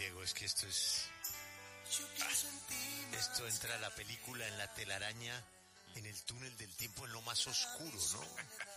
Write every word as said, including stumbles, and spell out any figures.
Diego, es que esto es... Ah, esto entra a la película en la telaraña, en el túnel del tiempo, en lo más oscuro, ¿no?